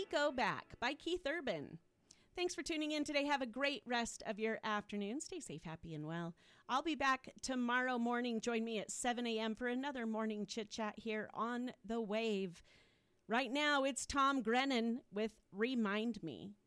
We Go Back by Keith Urban. Thanks for tuning in today. Have a great rest of your afternoon. Stay safe, happy, and well. I'll be back tomorrow morning. Join me at 7 a.m. for another morning chit-chat here on The Wave. Right now, it's Tom Grennan with Remind Me.